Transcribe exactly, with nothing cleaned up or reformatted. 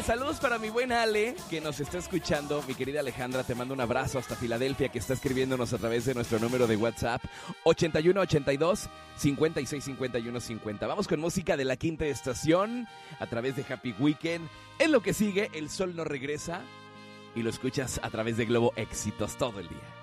saludos para mi buena Ale, que nos está escuchando. Mi querida Alejandra, te mando un abrazo hasta Filadelfia, que está escribiéndonos a través de nuestro número de WhatsApp ochenta y uno ochenta y dos cincuenta y seis cincuenta y uno cincuenta. Vamos con música de la quinta estación a través de Happy Weekend. En lo que sigue, El Sol no regresa y lo escuchas a través de Globo Éxitos todo el día.